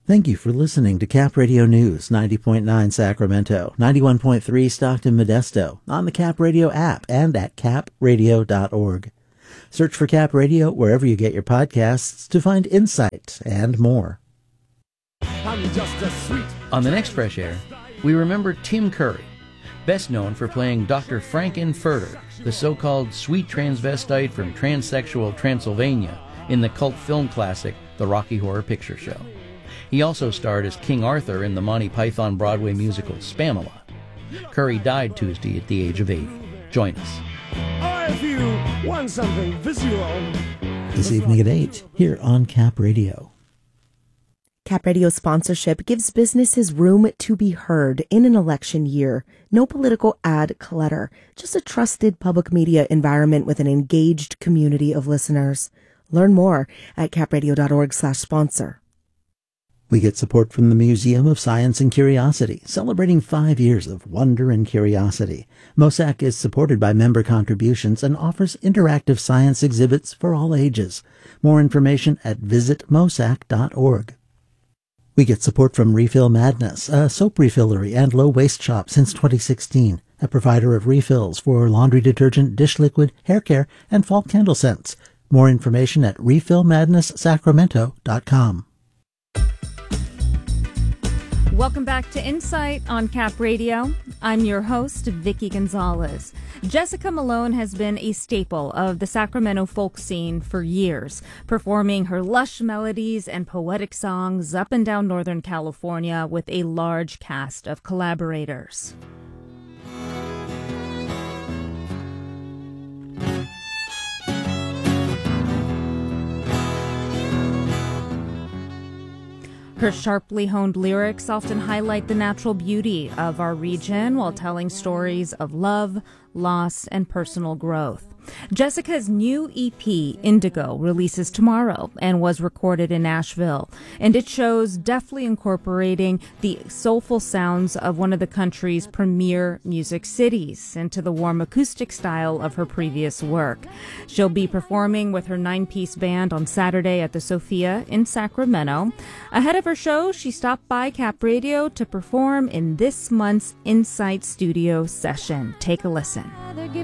Thank you for listening to Cap Radio News, 90.9 Sacramento, 91.3 Stockton Modesto, on the Cap Radio app and at capradio.org. Search for Cap Radio wherever you get your podcasts to find insight and more. On the next Fresh Air, we remember Tim Curry, best known for playing Dr. Frank-N-Furter, the so-called sweet transvestite from transsexual Transylvania in the cult film classic The Rocky Horror Picture Show. He also starred as King Arthur in the Monty Python Broadway musical Spamalot. Curry died Tuesday at the age of 80. Join us. Or if you want something visual. This evening at 8, here on Cap Radio. Cap Radio sponsorship gives businesses room to be heard in an election year. No political ad clutter, just a trusted public media environment with an engaged community of listeners. Learn more at capradio.org/sponsor. We get support from the Museum of Science and Curiosity, celebrating 5 years of wonder and curiosity. MOSAC is supported by member contributions and offers interactive science exhibits for all ages. More information at visitmosac.org. We get support from Refill Madness, a soap refillery and low-waste shop since 2016, a provider of refills for laundry detergent, dish liquid, hair care, and fall candle scents. More information at refillmadnesssacramento.com. Welcome back to Insight on Cap Radio. I'm your host, Vicki Gonzalez. Jessica Malone has been a staple of the Sacramento folk scene for years, performing her lush melodies and poetic songs up and down Northern California with a large cast of collaborators. Her sharply honed lyrics often highlight the natural beauty of our region while telling stories of love, loss, and personal growth. Jessica's new EP, Indigo, releases tomorrow and was recorded in Nashville, and it shows deftly incorporating the soulful sounds of one of the country's premier music cities into the warm acoustic style of her previous work. She'll be performing with her 9-piece band on Saturday at the Sophia in Sacramento. Ahead of her show, she stopped by Cap Radio to perform in this month's Insight Studio session. Take a listen.